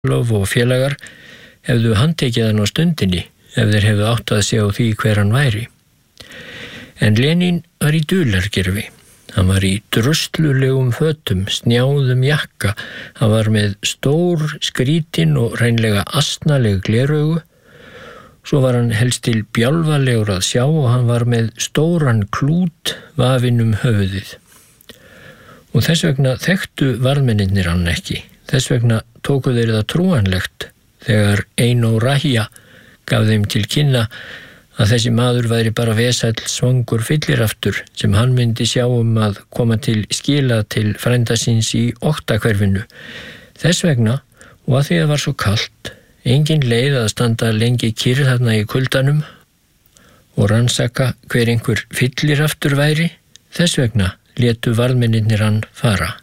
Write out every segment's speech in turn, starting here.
Lof og félagar hefðu handtekið hann á stundinni ef þeir hefðu áttað sig á því hver hann væri. En Lenín var í dulargervi. Hann var í druslulegum fötum, snjáðum jakka, hann var með stór, skrítin og hreinlega asnaleg gleraugu. Svo var hann helst til bjálfalegur að sjá og hann var með stóran klút vafinn höfuðið. Og þess vegna þekktu varðmennirnir hann ekki. Þess vegna tóku þeir það trúanlegt þegar Eino Rahia gaf þeim til kynna að þessi maður væri bara vesæll svangur fylliraftur sem hann myndi sjá að koma til skila til frænda síns í Okta-hverfinu. Þess vegna, og að því að var svo kalt, engin leið að standa lengi kyrr þarna í kuldanum og rannsaka hver einhver fylliraftur væri, þess vegna létu varðmennirnir hann fara.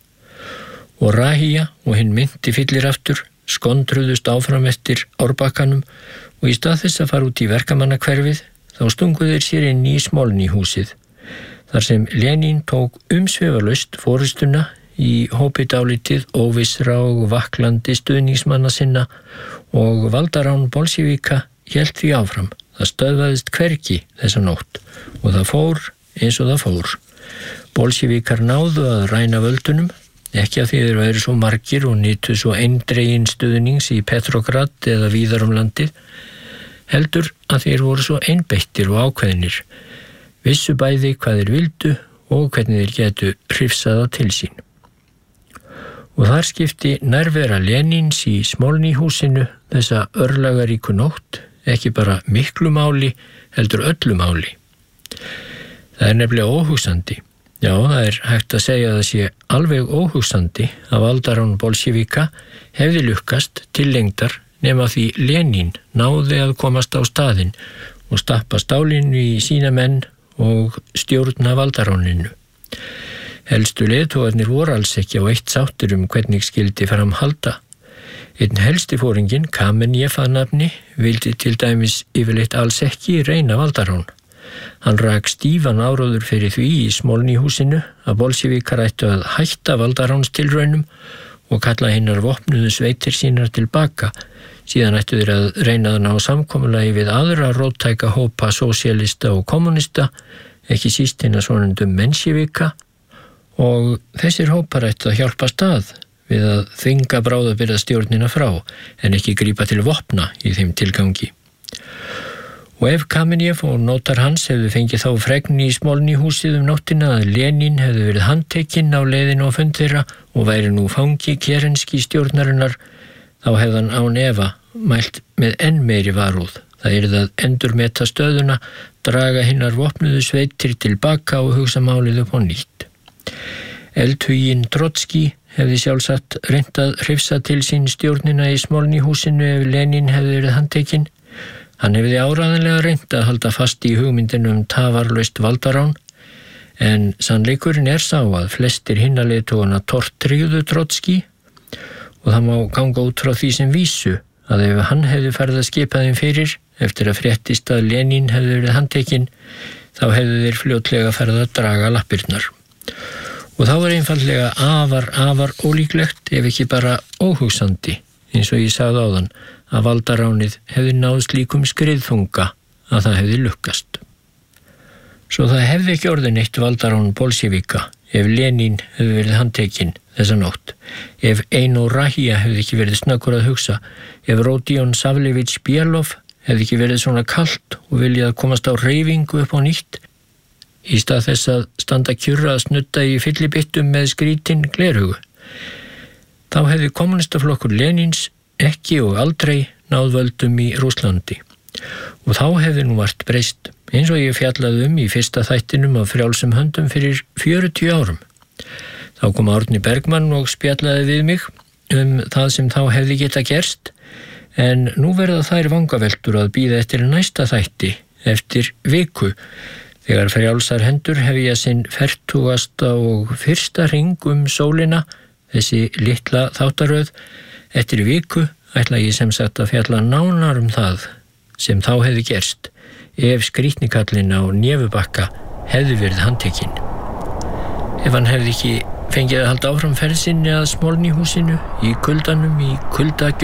Og Rahia og hinn mynti fylliraftur skondruðust áfram eftir árbakkanum og í stað þess að fara út í verkamannahverfið þá stungu þeir sér inn í Smolny-húsið, þar sem Lenín tók umsvifalaust forystuna í hópi dálítið óvissra og vaklandi stuðningsmanna sinna og valdarán bolsévíka hélt því áfram. Það stöðvaðist hvergi þessa nótt og það fór eins og það fór. Bolsévíkar náðu að ræna völdunum, ekki að því þeir væri svo margir og nytu svo eindregin stuðnings í Petrograd eða víðar landið, heldur að þeir voru svo einbeittir og ákveðnir, vissu bæði hvað þeir vildu og hvernig þeir getu hrifsaða til sín. Og þar skipti nærvera Lenins í Smolny-húsinu þessa örlagaríku nótt ekki bara miklu máli, heldur öllu máli. Það nefnilega óhugsandi. Já, það hægt að segja að það sé alveg óhugsandi að valdarán bolsévíka hefði lukkast til lengdar nema því Lenín náði að komast á staðinn og stappa stálinu í sína menn og stjórna valdaráninu. Helstu leiðtogarnir voru alls ekki á eitt sáttir hvernig skyldi fram halda. Einn helsti foringinn, Kameniev að nafni, vildi til dæmis yfirleitt alls ekki reyna valdarán. Hann rak stífan áróður fyrir því í Smolny-húsinu að bolsévíkar ættu að hætta valdaránstilraunum og kalla hinnar vopnuðu sveitir sínar tilbaka. Síðan ættu þeir að reyna að ná samkomulagi við aðra róttæka hópa sósíalista og kommunista, ekki síst hinna svonefndu mensjevíka, og þessir hópar ættu að hjálpa stað við að þvinga bráðabirgðastjórnina frá en ekki grípa til vopna í þeim tilgangi. Og ef Kameniev og nótar hans hefðu fengið þá fregn í Smolny-húsið nóttina að Lenín hefðu verið handtekinn á leiðinu á fund þeirra og væri nú fangi kerenski stjórnarinnar, þá hefði hann án efa mælt með enn meiri varúð. Það yrði að endurmeta stöðuna, draga hinnar vopnuðu sveitir tilbaka og hugsa málið upp á nýtt. Eldhuginn Trotski hefði sjálfsagt reynt að hrifsa til sín stjórnina í Smolny-húsinu ef Lenín hefði verið handtekinn. Hann hefði áræðanlega reynt að halda fast í hugmyndinu tafarlaust valdarán, en sannleikurinn sá að flestir hinna leiðtogana tortryggðu Trotski og það má ganga út frá því sem vísu að ef hann hefði farið að skipa þeim fyrir eftir að fréttist að Lenín hefði verið handtekinn, þá hefðu þeir fljótlega farið að draga lappirnar. Og þá var einfaldlega afar ólíklegt ef ekki bara óhugsandi, eins og ég sagði áðan, að valdaránið hefði náð slíkum skriðþunga að það hefði lukkast. Svo það hefði ekki orðið neitt valdarán bolsévíka ef Lenín hefði verið handtekinn þessa nótt, ef Eino Rahia hefði ekki verið snöggur að hugsa, ef Rodion Savlevich Bielov hefði ekki verið svona kalt og viljað að komast á hreyfingu upp á nýtt, í stað þess að standa kjurra að snutta í fyllibittum með skrítin gleraugu. Þá hefði kommunistaflokkur Lenins ekki og aldrei náð völdum í Rússlandi. Og þá hefði nú margt breyst, eins og ég fjallaði í fyrsta þættinum af frjálsum höndum fyrir 40 árum. Þá kom Árni Bergmann og spjallaði við mig það sem þá hefði geta gerst, en nú verða þær vangaveltur að bíða eftir næsta þætti, eftir viku, þegar frjálsar hendur hefja sinn 40. og fyrsta hring sólina, þessi litla þáttaröð. Eftir viku ætla ég sem sagt að fjalla nánar það sem þá hefði gerst ef skrýtnikallinn á Nefubakka hefði verið handtekinn. Ef hann hefði ekki fengið að halda áfram ferð sinni að Smolny húsinu í kuldanum, í